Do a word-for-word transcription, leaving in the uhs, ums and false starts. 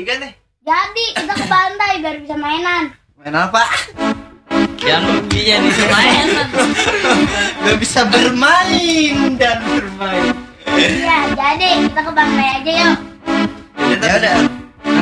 Tiga nih. Jadi kita ke pantai biar bisa mainan. Main apa? Yang ruginya nih mainan. Gak bisa bermain dan bermain. Iya, jadi kita ke pantai aja yuk. Ya udah.